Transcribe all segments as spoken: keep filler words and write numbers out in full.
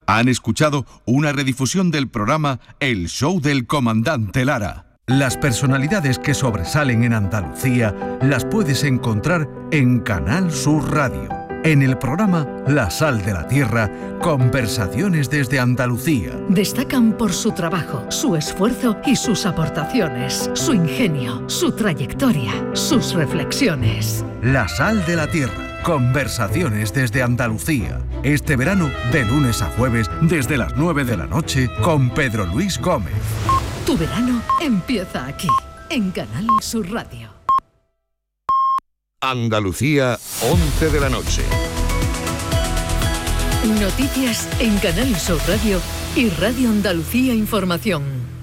Han escuchado una redifusión del programa El Show del Comandante Lara. Las personalidades que sobresalen en Andalucía las puedes encontrar en Canal Sur Radio. En el programa La Sal de la Tierra, conversaciones desde Andalucía. Destacan por su trabajo, su esfuerzo y sus aportaciones, su ingenio, su trayectoria, sus reflexiones. La Sal de la Tierra, conversaciones desde Andalucía. Este verano, de lunes a jueves, desde las nueve de la noche, con Pedro Luis Gómez. Tu verano empieza aquí, en Canal Sur Radio. Andalucía, once de la noche. Noticias en Canal Sur Radio y Radio Andalucía Información.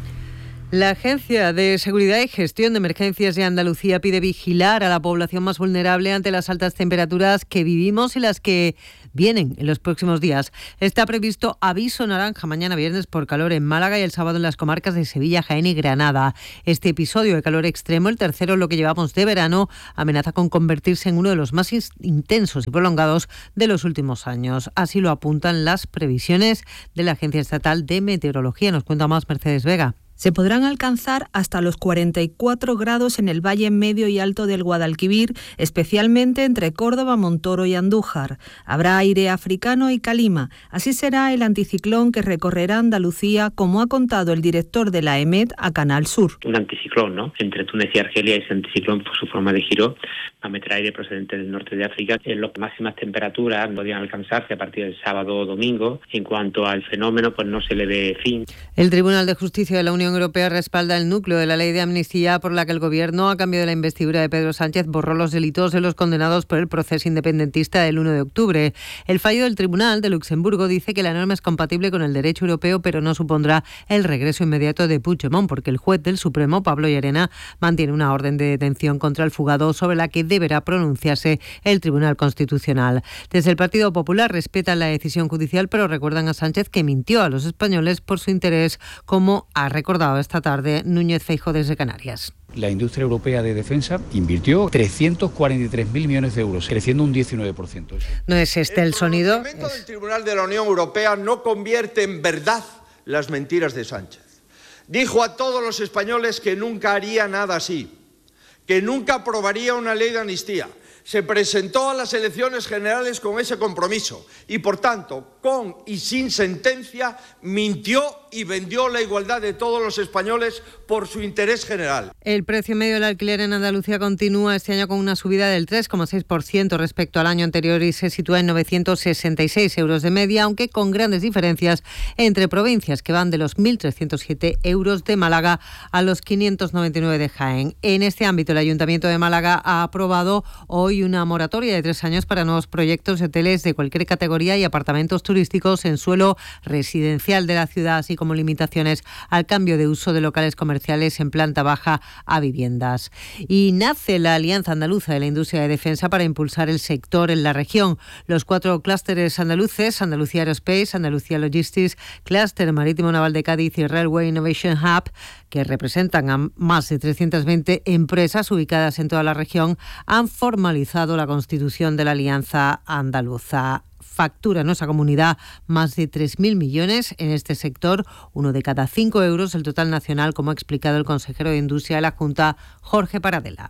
La Agencia de Seguridad y Gestión de Emergencias de Andalucía pide vigilar a la población más vulnerable ante las altas temperaturas que vivimos y las que vienen en los próximos días. Está previsto aviso naranja mañana viernes por calor en Málaga y el sábado en las comarcas de Sevilla, Jaén y Granada. Este episodio de calor extremo, el tercero en lo que llevamos de verano, amenaza con convertirse en uno de los más intensos y prolongados de los últimos años. Así lo apuntan las previsiones de la Agencia Estatal de Meteorología. Nos cuenta más Mercedes Vega. Se podrán alcanzar hasta los cuarenta y cuatro grados en el valle medio y alto del Guadalquivir, especialmente entre Córdoba, Montoro y Andújar. Habrá aire africano y calima. Así será el anticiclón que recorrerá Andalucía, como ha contado el director de la E M E T a Canal Sur. Un anticiclón, ¿no? Entre Túnez y Argelia, ese anticiclón, por su forma de giro, va a meter aire procedente del norte de África. En las máximas temperaturas podrían alcanzarse a partir del sábado o domingo. En cuanto al fenómeno, pues no se le ve fin. El Tribunal de Justicia de la Unión Europea respalda el núcleo de la ley de amnistía por la que el Gobierno, a cambio de la investidura de Pedro Sánchez, borró los delitos de los condenados por el proceso independentista del uno de octubre. El fallo del Tribunal de Luxemburgo dice que la norma es compatible con el derecho europeo, pero no supondrá el regreso inmediato de Puigdemont, porque el juez del Supremo, Pablo Llarena, mantiene una orden de detención contra el fugado sobre la que deberá pronunciarse el Tribunal Constitucional. Desde el Partido Popular respetan la decisión judicial, pero recuerdan a Sánchez que mintió a los españoles por su interés, como ha recordado esta tarde Núñez Feijóo desde Canarias. La industria europea de defensa invirtió trescientos cuarenta y tres mil millones de euros, creciendo un diecinueve por ciento. No es este el, el sonido. El pronunciamiento del Tribunal de la Unión Europea no convierte en verdad las mentiras de Sánchez. Dijo a todos los españoles que nunca haría nada así, que nunca aprobaría una ley de amnistía. Se presentó a las elecciones generales con ese compromiso y, por tanto, con y sin sentencia, mintió y vendió la igualdad de todos los españoles por su interés general. El precio medio del alquiler en Andalucía continúa este año con una subida del tres coma seis por ciento respecto al año anterior y se sitúa en novecientos sesenta y seis euros de media, aunque con grandes diferencias entre provincias, que van de los mil trescientos siete euros de Málaga a los quinientos noventa y nueve de Jaén. En este ámbito, el Ayuntamiento de Málaga ha aprobado hoy una moratoria de tres años para nuevos proyectos de hoteles de cualquier categoría y apartamentos turísticos en suelo residencial de la ciudad, así como limitaciones al cambio de uso de locales comerciales en planta baja a viviendas. Y nace la Alianza Andaluza de la Industria de Defensa para impulsar el sector en la región. Los cuatro clústeres andaluces, Andalucía Aerospace, Andalucía Logistics, Clúster Marítimo Naval de Cádiz y Railway Innovation Hub, que representan a más de trescientas veinte empresas ubicadas en toda la región, han formalizado la constitución de la Alianza Andaluza. Factura en nuestra comunidad más de tres mil millones en este sector, uno de cada cinco euros el total nacional, como ha explicado el consejero de Industria de la Junta, Jorge Paradela.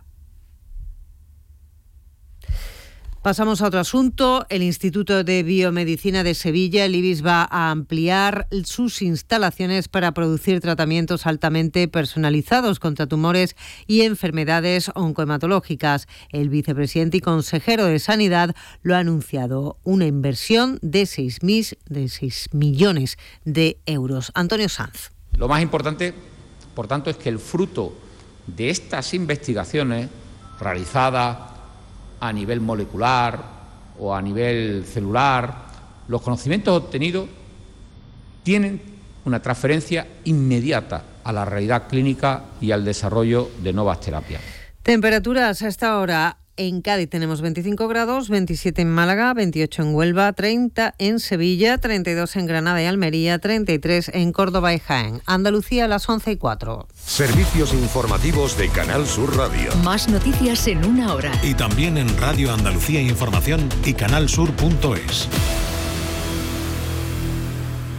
Pasamos a otro asunto. El Instituto de Biomedicina de Sevilla, el I B I S, va a ampliar sus instalaciones para producir tratamientos altamente personalizados contra tumores y enfermedades oncohematológicas. El vicepresidente y consejero de Sanidad lo ha anunciado, una inversión de seis millones de euros. Antonio Sanz. Lo más importante, por tanto, es que el fruto de estas investigaciones realizadas a nivel molecular o a nivel celular, los conocimientos obtenidos tienen una transferencia inmediata a la realidad clínica y al desarrollo de nuevas terapias. Temperaturas a esta hora. En Cádiz tenemos veinticinco grados, veintisiete en Málaga, veintiocho en Huelva, treinta en Sevilla, treinta y dos en Granada y Almería, treinta y tres en Córdoba y Jaén. Andalucía a las once y cuatro. Servicios informativos de Canal Sur Radio. Más noticias en una hora. Y también en Radio Andalucía Información y canal sur punto es.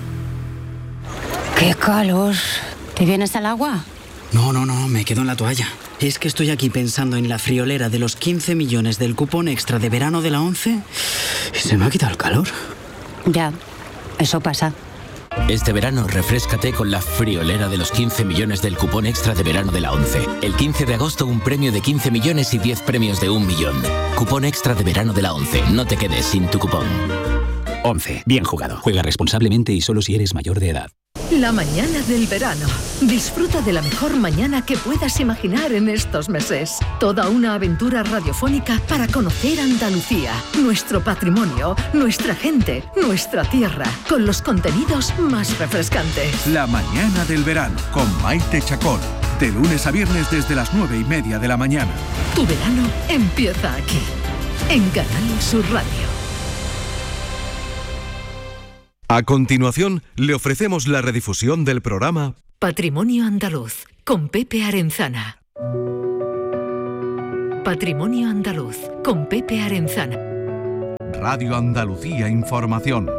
¡Qué calor! ¿Te vienes al agua? No, no, no, me quedo en la toalla. Es que estoy aquí pensando en la friolera de los quince millones del cupón extra de verano de la ONCE y se me ha quitado el calor. Ya, eso pasa. Este verano refréscate con la friolera de los quince millones del cupón extra de verano de la ONCE. El quince de agosto un premio de quince millones y diez premios de un millón. Cupón extra de verano de la ONCE. No te quedes sin tu cupón. ONCE. Bien jugado. Juega responsablemente y solo si eres mayor de edad. La mañana del verano. Disfruta de la mejor mañana que puedas imaginar en estos meses. Toda una aventura radiofónica para conocer Andalucía, nuestro patrimonio, nuestra gente, nuestra tierra, con los contenidos más refrescantes. La mañana del verano con Maite Chacón. De lunes a viernes desde las nueve y media de la mañana. Tu verano empieza aquí, en Canal Sur Radio. A continuación, le ofrecemos la redifusión del programa Patrimonio Andaluz, con Pepe Arenzana. Patrimonio Andaluz, con Pepe Arenzana. Radio Andalucía Información.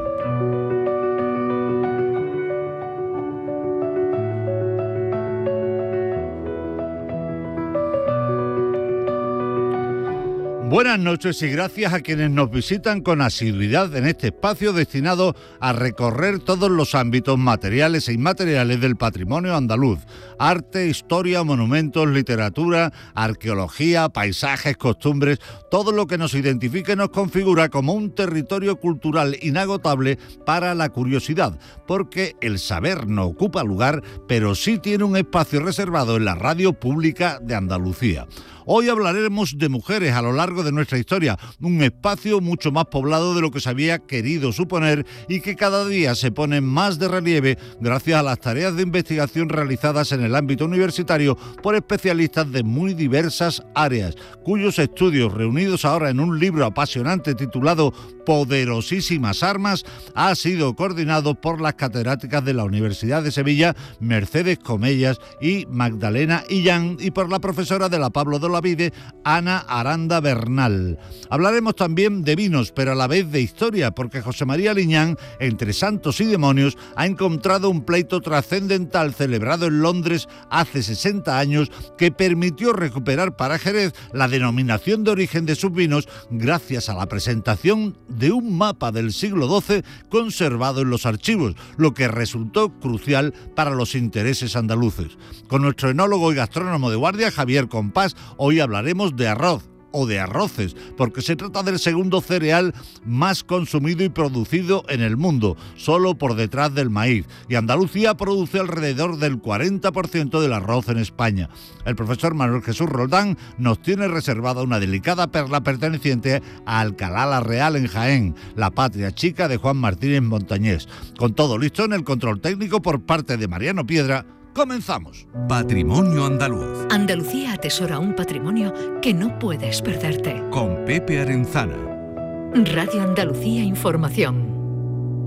Buenas noches y gracias a quienes nos visitan con asiduidad en este espacio destinado a recorrer todos los ámbitos materiales e inmateriales del patrimonio andaluz. Arte, historia, monumentos, literatura, arqueología, paisajes, costumbres, todo lo que nos identifica y nos configura como un territorio cultural inagotable para la curiosidad, porque el saber no ocupa lugar, pero sí tiene un espacio reservado en la radio pública de Andalucía. Hoy hablaremos de mujeres a lo largo de nuestra historia, un espacio mucho más poblado de lo que se había querido suponer y que cada día se pone más de relieve gracias a las tareas de investigación realizadas en el ámbito universitario por especialistas de muy diversas áreas, cuyos estudios, reunidos ahora en un libro apasionante titulado Poderosísimas Armas, ha sido coordinado por las catedráticas de la Universidad de Sevilla, Mercedes Comellas y Magdalena Illán, y por la profesora de la Pablo de Olavide, Ana Aranda Bernal. Hablaremos también de vinos, pero a la vez de historia, porque José María Liñán, entre santos y demonios, ha encontrado un pleito trascendental celebrado en Londres hace sesenta años que permitió recuperar para Jerez la denominación de origen de sus vinos gracias a la presentación de un mapa del siglo doce conservado en los archivos, lo que resultó crucial para los intereses andaluces. Con nuestro enólogo y gastrónomo de guardia, Javier Compás, hoy hablaremos de arroz o de arroces, porque se trata del segundo cereal más consumido y producido en el mundo, solo por detrás del maíz, y Andalucía produce alrededor del cuarenta por ciento del arroz en España. El profesor Manuel Jesús Roldán nos tiene reservada una delicada perla perteneciente a Alcalá la Real en Jaén, la patria chica de Juan Martínez Montañés. Con todo listo en el control técnico por parte de Mariano Piedra, comenzamos. Patrimonio Andaluz. Andalucía atesora un patrimonio que no puedes perderte. Con Pepe Arenzana. Radio Andalucía Información.